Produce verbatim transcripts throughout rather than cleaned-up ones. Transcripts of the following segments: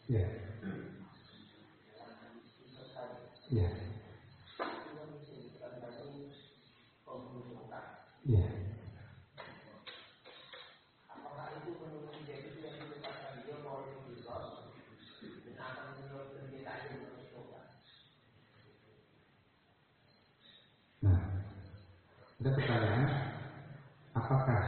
Ya. Ya. Ya. Nah, ada pertanyaan, apakah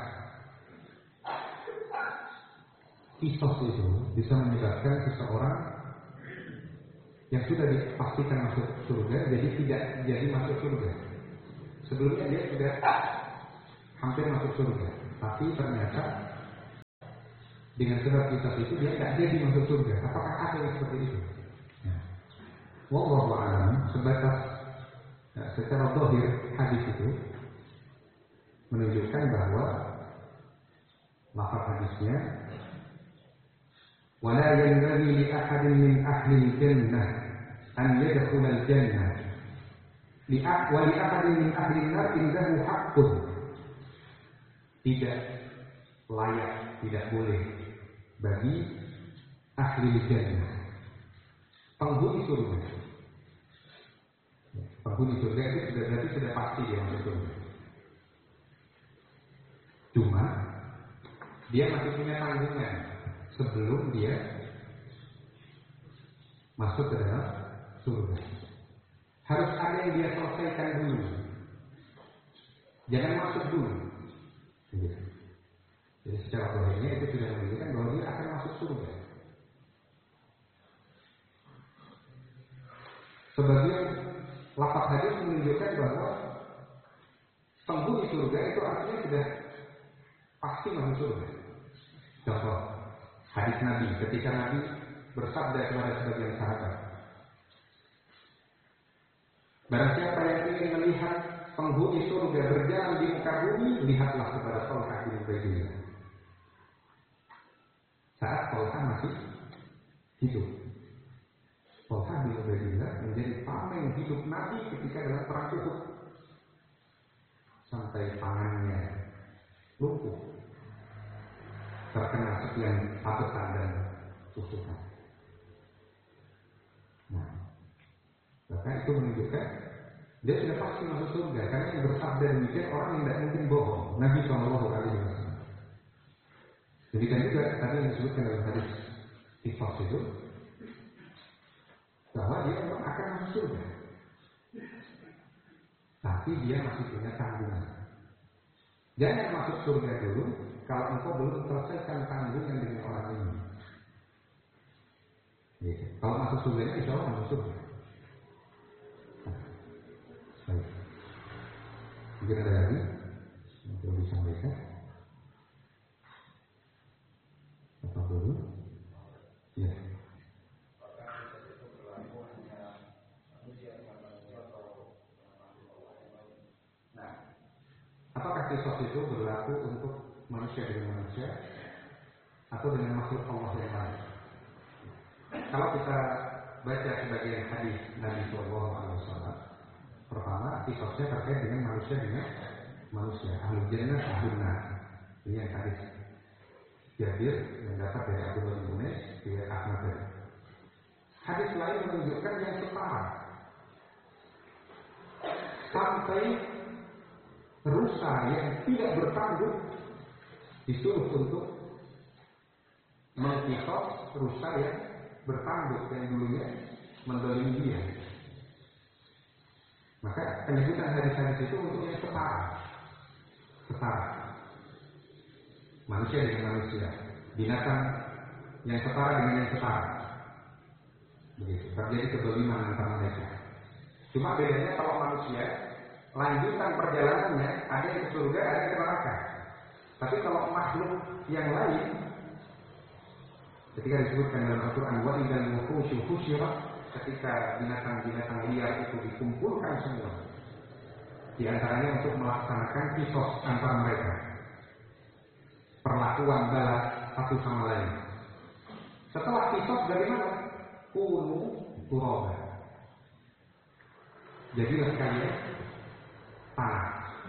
kisos itu bisa menyebabkan seseorang yang sudah dipastikan masuk surga jadi tidak jadi masuk surga? Sebelumnya dia sudah hampir masuk surga, tapi ternyata dengan sebab kisos itu dia tidak jadi masuk surga. Apakah ada yang seperti itu? Nah, wallahu a'lam, sebatas nah, secara zahir hadis itu menunjukkan bahwa lafaz hadisnya wala yanbaghi li ahadin min ahli al-jannah an yadkhula al-jannah li wa li ahadin min ahli an-nar indahu haqqun. Tidak layak, tidak boleh bagi ahli al-jannah, penghuni surga. Penghuni surga itu sudah berarti sudah pasti dia masuk surga. Cuma dia masih punya tanggungan sebelum dia masuk ke dalam surga. Harus ada yang dia selesaikan dulu. Jangan masuk dulu. Jadi secara zahirnya itu sudah menunjukkan bahwa dia akan masuk surga. Sebagian lafaz hadis menunjukkan bahwa penghuni surga itu artinya sudah pasti masuk surga. Contoh hadis Nabi ketika Nabi bersabda kepada sebagian sahabat, barang siapa yang ingin melihat penghuni surga berjalan di muka bumi, lihatlah kepada Thalqah bin Ubaidillah. Saat Thalqah masih hidup, Thalqah bin Ubaidillah menjadi tameng hidup Nabi ketika dalam perang Uhud sampai tangannya lumpuh terkena sekian sabetan dan tusukan. Nah, maka itu menunjukkan dia sudah pasti masuk surga, karena yang bersabda demikian orang yang tidak mungkin bohong. Nabi Shallallahu Alaihi Wasallam. Demikian juga tadi yang disebutkan dalam hadis Qisas itu bahwa dia memang akan masuk surga, tapi dia masih punya tanggungan. Jangan masuk surga dulu kalau engkau belum selesaikan tanggungan dengan orang ini. Gitu. Kalau masuk surga ini insya Allah masuk surga. Baik. Mungkin ada lagi yang perlu disampaikan? Apa dulu? Ya. Nah, apakah kisos itu berlaku untuk manusia dengan manusia atau dengan makhluk Allah yang lain? Kalau kita baca sebagian hadis Nabi Shallallahu Alaihi Wasallam, pertama kisosnya terkait dengan manusia dengan manusia, ahlul jannah ahlun nar. Ini yang hadis Jabir yang dapat dari Abdullah bin Unais dari Ahmad. Hadis lain menunjukkan yang setara, sampai rusa yang tidak bertanggung disuruh untuk mengkisos rusa yang bertanggung yang dulunya mendolimi dia. Maka penyebutan hadis-hadis itu untuk yang setara, setara manusia dengan manusia, binatang yang setara dengan yang setara. Begitu terjadi kedoliman antara mereka. Cuma bedanya kalau manusia lanjutan perjalanannya ada yang ke surga, ada yang ke neraka. Tapi kalau makhluk yang lain, ketika disebutkan dalam Al-Quran wa idzal wuhusyu husyirat, ketika binatang-binatang liar itu dikumpulkan semua, di antaranya untuk melaksanakan kisos antara mereka, perlakuan balas satu sama lain. Setelah kisos bagaimana? Kunu turaba, jadilah kalian tanah.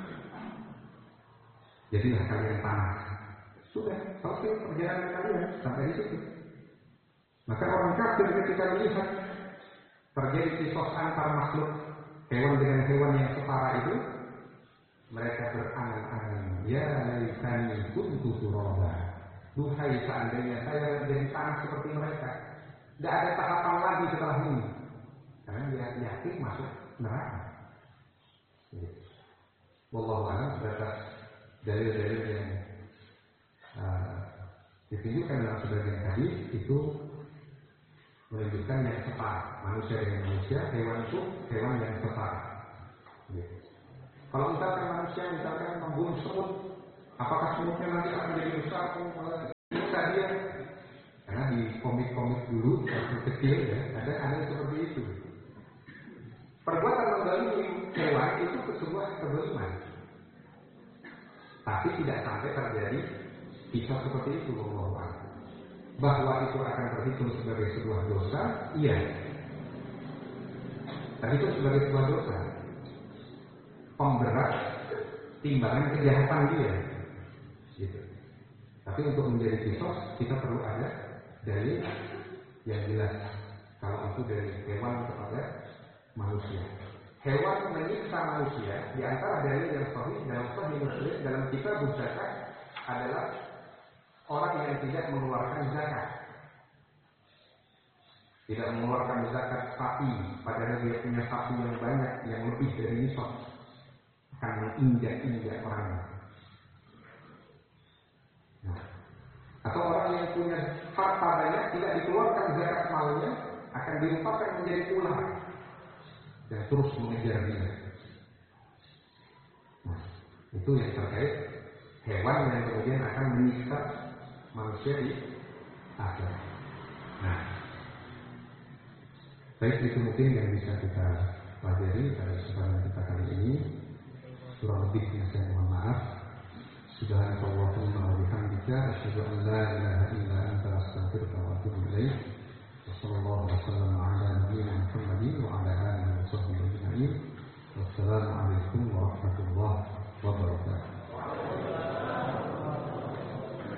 Jadilah kalian tanah. Sudah selesai perjalanan kalian sampai di situ. Maka orang kafir ketika melihat terjadi kisos antar makhluk hewan dengan hewan yang setara itu, mereka berangan-angan, ya laitani kuntu turaba. Duhai seandainya saya jadi tanah seperti mereka. Tidak ada tahapan lagi setelah ini. Karena dia yakin masuk neraka. Wallahu a'lam. Sebatas dalil-dalil yang uh, ditunjukkan dalam sebagian hadis itu menunjukkan yang setara, manusia dengan manusia, hewan itu hewan yang setara. Gitu. Kalau misalkan manusia misalkan membunuh semut, apakah semutnya nanti akan menjadi besar? Bisa dia, karena di komik-komik dulu waktu kecil ya ada ada seperti itu. Perbuatan menzalimi hewan itu sebuah kezaliman, tapi tidak sampai terjadi kisah seperti itu. Allah, bahwa itu akan terhitung sebagai sebuah dosa, iya. Terhitung sebagai sebuah dosa, pemberat timbangan kejahatan dia. Gitu. Tapi untuk menjadi kisos kita perlu ada dalil yang jelas. Kalau itu dari hewan kepada manusia. Hewan menyiksa manusia di antara dalil yang sahih dalam Sahih Muslim dalam kitab zakat adalah orang yang tidak mengeluarkan zakat. Tidak mengeluarkan zakat sapi, padahal dia punya sapi yang banyak, yang lebih dari nisab, akan menginjak-injak orangnya. Nah, atau orang yang punya harta banyak tidak dikeluarkan zakat malnya, akan dirupakan menjadi ular dan terus mengejar dia. Nah, itu yang terkait hewan yang kemudian akan menyiksa manusia di akhirat. Nah, baik, itu mungkin yang bisa kita pelajari pada kesempatan kita kali ini. Kurang lebihnya saya mohon maaf. Subhanallahumma wa bihamdika asyhadu an la ilaha illa anta astaghfiruka wa atubu ilaik. Wassallallahu wasallam ala nabiyyina Muhammadin wa ala alihi wa sahbihi ajma'in. Wassalamu alaikum warahmatullahi wabarakatuh.